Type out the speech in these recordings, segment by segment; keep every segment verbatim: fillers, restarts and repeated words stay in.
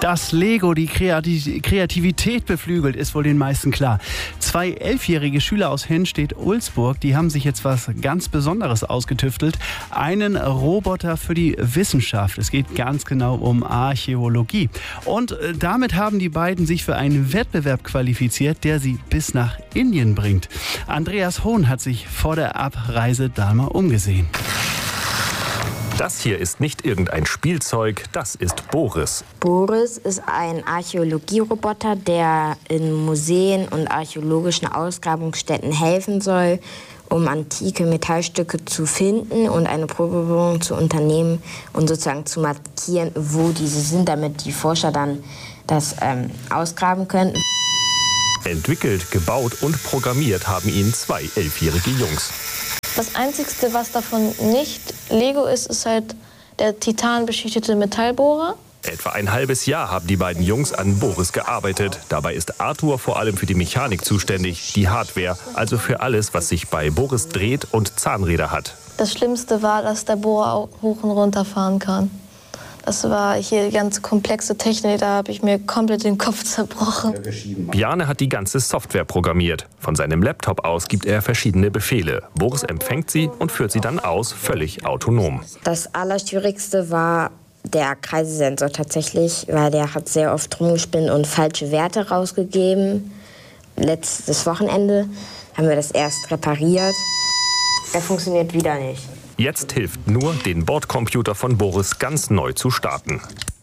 Dass Lego die Kreativität beflügelt, ist wohl den meisten klar. Zwei elfjährige Schüler aus Hennstedt-Ulzburg, die haben sich jetzt was ganz Besonderes ausgetüftelt. Einen Roboter für die Wissenschaft. Es geht ganz genau um Archäologie. Und damit haben die beiden sich für einen Wettbewerb qualifiziert, der sie bis nach Indien bringt. Andreas Hohn hat sich vor der Abreise da mal umgesehen. Das hier ist nicht irgendein Spielzeug, das ist Boris. Boris ist ein Archäologieroboter, der in Museen und archäologischen Ausgrabungsstätten helfen soll, um antike Metallstücke zu finden und eine Probebohrung zu unternehmen und sozusagen zu markieren, wo diese sind, damit die Forscher dann das ähm, ausgraben können. Entwickelt, gebaut und programmiert haben ihn zwei elfjährige Jungs. Das Einzige, was davon nicht Lego ist, ist halt der titanbeschichtete Metallbohrer. Etwa ein halbes Jahr haben die beiden Jungs an Boris gearbeitet. Dabei ist Arthur vor allem für die Mechanik zuständig, die Hardware, also für alles, was sich bei Boris dreht und Zahnräder hat. Das Schlimmste war, dass der Bohrer auch hoch und runter fahren kann. Das war hier die ganze komplexe Technik, da habe ich mir komplett den Kopf zerbrochen. Bjarne hat die ganze Software programmiert. Von seinem Laptop aus gibt er verschiedene Befehle. Boris empfängt sie und führt sie dann aus, völlig autonom. Das Allerschwierigste war der Kreisesensor tatsächlich, weil der hat sehr oft rumgespinnt und falsche Werte rausgegeben. Letztes Wochenende haben wir das erst repariert. Der funktioniert wieder nicht. Jetzt hilft nur, den Bordcomputer von Boris ganz neu zu starten.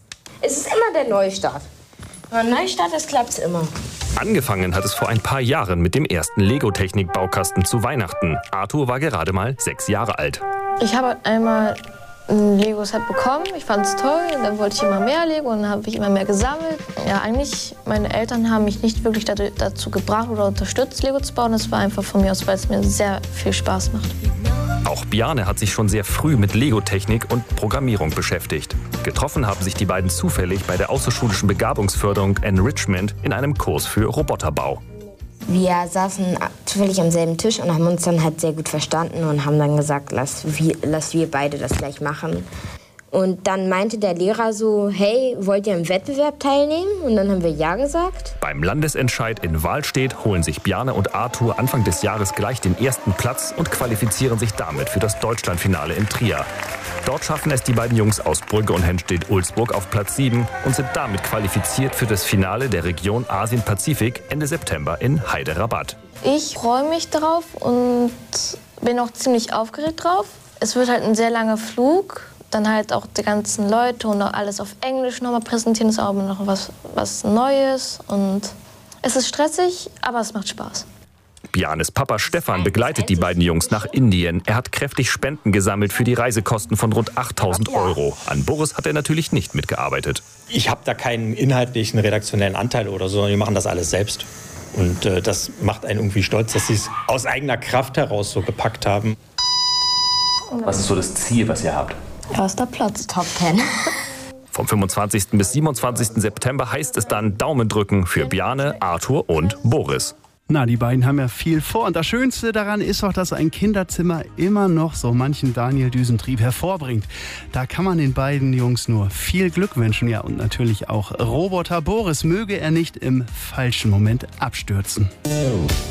Es ist immer der Neustart. Wenn man Neustart ist, klappt es immer. Angefangen hat es vor ein paar Jahren mit dem ersten Lego-Technik-Baukasten zu Weihnachten. Arthur war gerade mal sechs Jahre alt. Ich habe einmal ein Lego-Set bekommen, ich fand es toll, und dann wollte ich immer mehr Lego und dann habe ich immer mehr gesammelt. Ja, eigentlich, meine Eltern haben mich nicht wirklich dazu gebracht oder unterstützt, Lego zu bauen. Das war einfach von mir aus, weil es mir sehr viel Spaß macht. Auch Bjarne hat sich schon sehr früh mit Lego-Technik und Programmierung beschäftigt. Getroffen haben sich die beiden zufällig bei der außerschulischen Begabungsförderung Enrichment in einem Kurs für Roboterbau. Wir saßen zufällig am selben Tisch und haben uns dann halt sehr gut verstanden und haben dann gesagt, lass wir, lass wir beide das gleich machen. Und dann meinte der Lehrer so, hey, wollt ihr im Wettbewerb teilnehmen? Und dann haben wir ja gesagt. Beim Landesentscheid in Wahlstedt holen sich Bjarne und Arthur Anfang des Jahres gleich den ersten Platz und qualifizieren sich damit für das Deutschlandfinale in Trier. Dort schaffen es die beiden Jungs aus Brügge und Hennstedt-Ulzburg auf Platz sieben und sind damit qualifiziert für das Finale der Region Asien-Pazifik Ende September in Hyderabad. Ich freue mich drauf und bin auch ziemlich aufgeregt drauf. Es wird halt ein sehr langer Flug. Dann halt auch die ganzen Leute und auch alles auf Englisch nochmal präsentieren, ist auch noch was, was Neues. Und es ist stressig, aber es macht Spaß. Bjarnes Papa Stefan begleitet die beiden Jungs nach Indien. Er hat kräftig Spenden gesammelt für die Reisekosten von rund achttausend Euro. An Boris hat er natürlich nicht mitgearbeitet. Ich habe da keinen inhaltlichen, redaktionellen Anteil oder so, wir machen das alles selbst. Und äh, das macht einen irgendwie stolz, dass sie es aus eigener Kraft heraus so gepackt haben. Was ist so das Ziel, was ihr habt? Erster Platz. Top Ten. Vom fünfundzwanzigsten bis siebenundzwanzigsten September heißt es dann Daumen drücken für Bjarne, Arthur und Boris. Na, die beiden haben ja viel vor. Und das Schönste daran ist auch, dass ein Kinderzimmer immer noch so manchen Daniel-Düsentrieb hervorbringt. Da kann man den beiden Jungs nur viel Glück wünschen. Ja, und natürlich auch Roboter Boris möge er nicht im falschen Moment abstürzen.